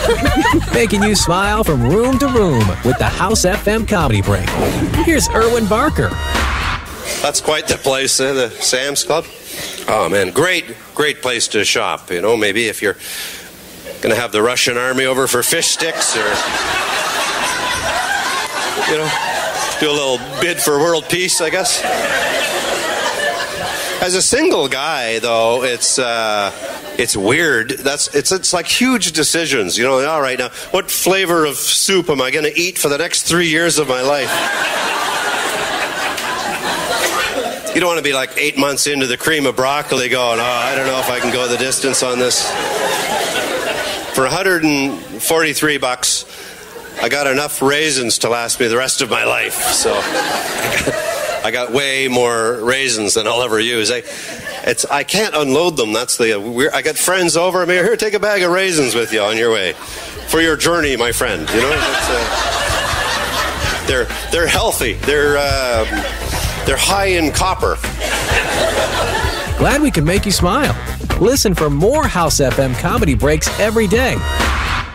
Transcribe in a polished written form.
Making you smile from room to room with the House FM Comedy Break. Here's Erwin Barker. That's quite the place, the Sam's Club. Oh, man, great place to shop. You know, maybe if you're going to have the Russian army over for fish sticks or, you know, do a little bid for world peace, I guess. As a single guy, though, it's weird. It's like huge decisions. You know, all right, now, what flavor of soup am I going to eat for the next 3 years of my life? You don't want to be like 8 months into the cream of broccoli going, oh, I don't know if I can go the distance on this. For $143, I got enough raisins to last me the rest of my life. So I got way more raisins than I'll ever use. I can't unload them. That's I got friends over. I mean, here, take a bag of raisins with you on your way for your journey, my friend. You know, they're healthy. They're high in copper. Glad we could make you smile. Listen for more House FM Comedy Breaks every day.